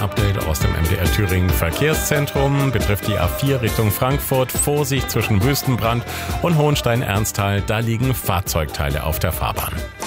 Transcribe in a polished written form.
Update aus dem MDR Thüringen Verkehrszentrum. Betrifft die A4 Richtung Frankfurt. Vorsicht zwischen Wüstenbrand und Hohenstein-Ernsthal. Da liegen Fahrzeugteile auf der Fahrbahn.